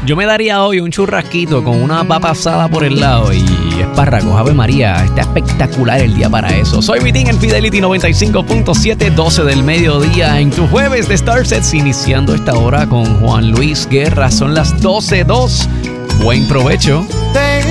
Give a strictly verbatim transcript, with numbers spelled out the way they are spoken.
Yo me daría hoy un churrasquito con una papa asada por el lado y espárragos. Ave María, está espectacular el día para eso. Soy Vitín en Fidelity noventa y cinco punto siete, doce del mediodía en tu jueves de Starsets, iniciando esta hora con Juan Luis Guerra. Son las doce dos. Buen provecho.